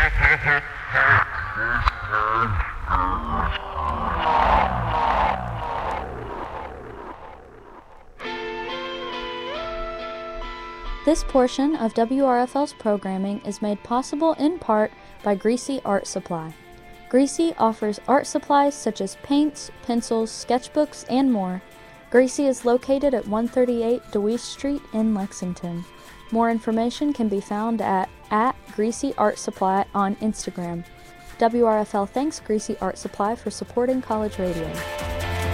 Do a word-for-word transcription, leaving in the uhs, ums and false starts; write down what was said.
This portion of W R F L's programming is made possible in part by Greasy Art Supply. Greasy offers art supplies such as paints, pencils, sketchbooks, and more. Greasy is located at one thirty-eight DeWeese Street in Lexington. More information can be found at, at Greasy Art Supply on Instagram. W R F L thanks Greasy Art Supply for supporting college radio.